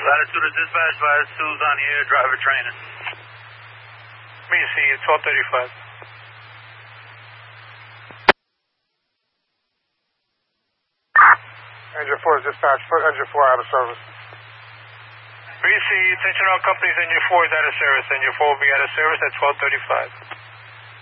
Latitude to dispatch, Latitude's on the air, driver training. Me see you, 1235. Engine 4 is dispatch, Engine 4 out of service. Attention all companies, Engine 4 is out of service. Engine 4 will be out of service at 1235.